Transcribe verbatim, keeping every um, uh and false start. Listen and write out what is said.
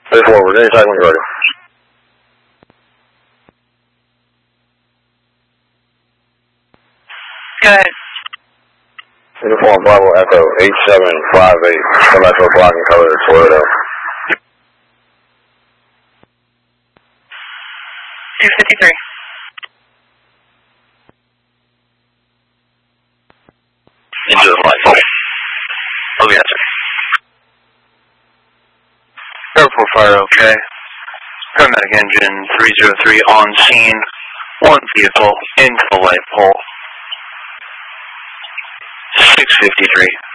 Stay forward, any time when you're ready. Go ahead. Uniform Bravo Echo eight seven five eight, come back to a block and color Toyota. two fifty-three. Into the flight. Oh, yes, sir. Airport fire, okay. Paramedic engine three zero three on scene. One vehicle into the light pole. six fifty-three.